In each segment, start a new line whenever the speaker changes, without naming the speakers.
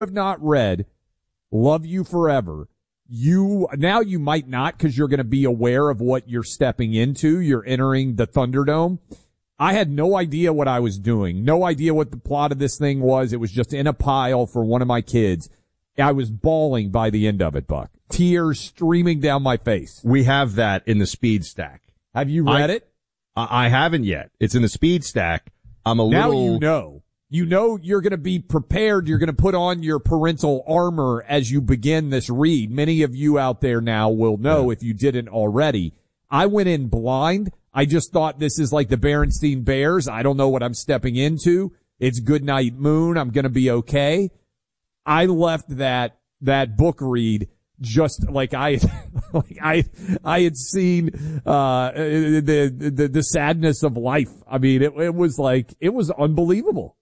have not read Love You Forever, you might not, because you're going to be aware of what you're stepping into. You're entering the Thunderdome. I had no idea what I was doing, no idea what the plot of this thing was. It was just in a pile for one of my kids. I was bawling by the end of it, Buck. Tears streaming down my face.
We have that in the speed stack.
Have you read it?
I haven't yet. It's in the speed stack. Now
you know. You know you're going to be prepared. You're going to put on your parental armor as you begin this read. Many of you out there now will know if you didn't already. I went in blind. I just thought this is like the Berenstein Bears. I don't know what I'm stepping into. It's Goodnight Moon. I'm going to be okay. I left that book read just like I had seen, the sadness of life. I mean, it was unbelievable.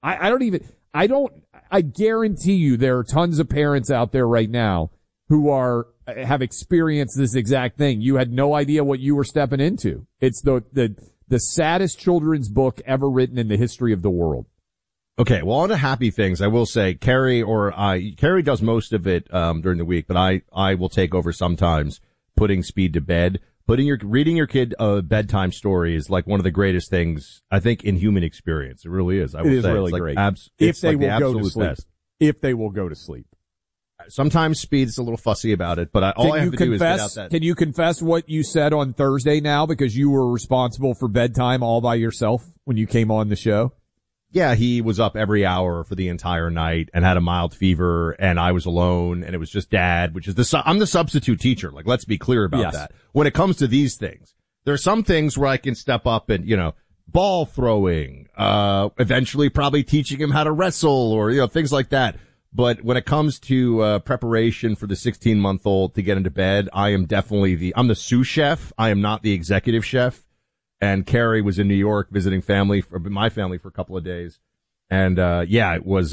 I guarantee you there are tons of parents out there right now who have experienced this exact thing. You had no idea what you were stepping into. It's the saddest children's book ever written in the history of the world.
Okay, well, on to happy things, I will say Carrie does most of it during the week, but I will take over sometimes putting Speed to bed. Reading your kid a bedtime story is like one of the greatest things, I think, in human experience. It really is. I will say. It is really great.
If they will go to sleep. If they will go to sleep.
Sometimes Speed's a little fussy about it, but all I have to do is get out that.
Can you confess what you said on Thursday now, because you were responsible for bedtime all by yourself when you came on the show?
Yeah, he was up every hour for the entire night and had a mild fever, and I was alone, and it was just Dad, I'm the substitute teacher. Like, let's be clear about that. When it comes to these things, there are some things where I can step up and, ball throwing, eventually probably teaching him how to wrestle or, things like that. But when it comes to, preparation for the 16-month-old to get into bed, I am definitely I'm the sous chef. I am not the executive chef. And Carrie was in New York visiting my family for a couple of days. And, it was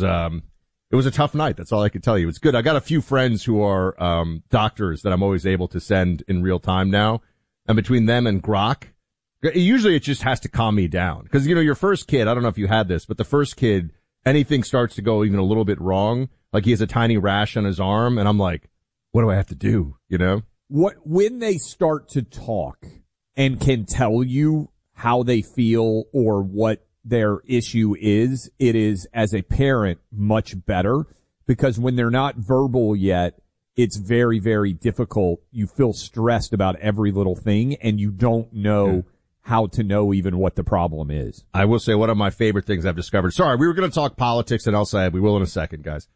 a tough night. That's all I could tell you. It's good. I got a few friends who are, doctors that I'm always able to send in real time now. And between them and Grok, usually it just has to calm me down. Cause, your first kid, I don't know if you had this, but the first kid, anything starts to go even a little bit wrong. Like he has a tiny rash on his arm and I'm like, what do I have to do?
When they start to talk and can tell you how they feel or what their issue is, it is, as a parent, much better, because when they're not verbal yet, it's very, very difficult. You feel stressed about every little thing, and you don't know how to know even what the problem is.
I will say one of my favorite things I've discovered. Sorry, we were going to talk politics and El Sayed. We will in a second, guys.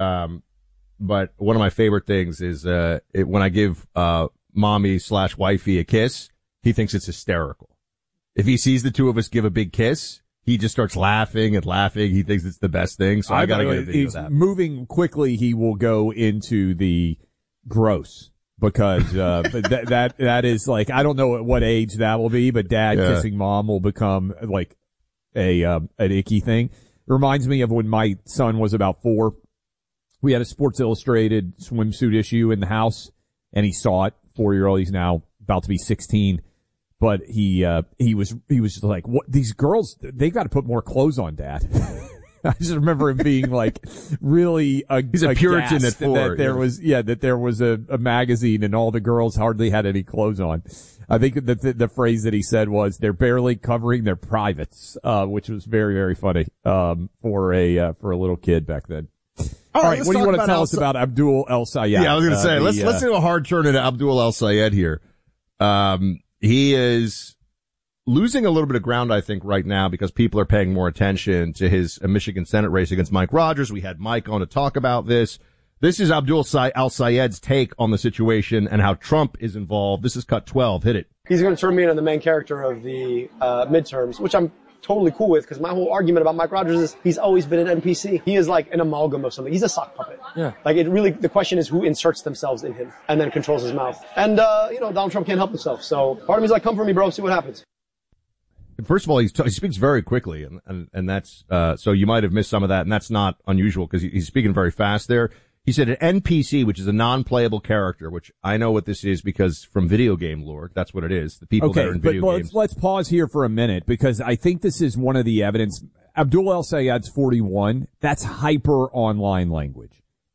But one of my favorite things is when I give mommy/wifey a kiss, he thinks it's hysterical. If he sees the two of us give a big kiss, he just starts laughing and laughing. He thinks it's the best thing. So I gotta get a video of that.
Moving quickly, he will go into the gross, because that is like, I don't know at what age that will be, but Dad kissing Mom will become like an icky thing. Reminds me of when my son was about 4. We had a Sports Illustrated swimsuit issue in the house, and he saw it. 4-year-old. He's now about to be 16. But he was just like, what, these girls, they got to put more clothes on, Dad. I just remember him being like really
he's a Puritan at 4.
That there was a magazine and all the girls hardly had any clothes on. I think that the phrase that he said was, they're barely covering their privates, which was very, very funny, for a little kid back then. All right, what do you want to tell us about Abdul El Sayed?
Yeah, I was going to say, let's do a hard turn into Abdul El Sayed here. He is losing a little bit of ground, I think, right now, because people are paying more attention to his Michigan Senate race against Mike Rogers. We had Mike on to talk about this. This is Abdul El Sayed's take on the situation and how Trump is involved. This is cut 12. Hit it.
He's going to turn me into the main character of the midterms, which I'm totally cool with, because my whole argument about Mike Rogers is he's always been an NPC. He is like an amalgam of something. He's a sock puppet.
Yeah.
Like, the question is who inserts themselves in him and then controls his mouth. And, Donald Trump can't help himself. So part of me is like, come for me, bro. See what happens.
First of all, he speaks very quickly, and that's, so you might have missed some of that, and that's not unusual because he's speaking very fast there. He said an NPC, which is a non-playable character, which I know what this is because from video game lore, that's what it is. The people that are in video games.
Let's pause here for a minute, because I think this is one of the evidence. Abdul El Sayed's 41. That's hyper online language.